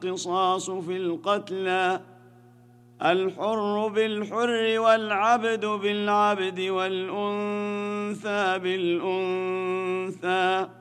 القصاص في القتلى الحر بالحر والعبد بالعبد والأنثى بالأنثى